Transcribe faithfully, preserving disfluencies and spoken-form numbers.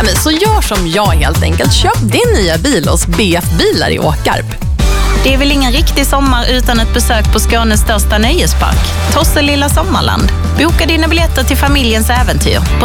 men så gör som jag helt enkelt. Köp din nya bil hos B F Bilar i Åkarp. Det är väl ingen riktig sommar utan ett besök på Skånes största nöjespark, Tosselilla Sommarland. Boka dina biljetter till familjens äventyr på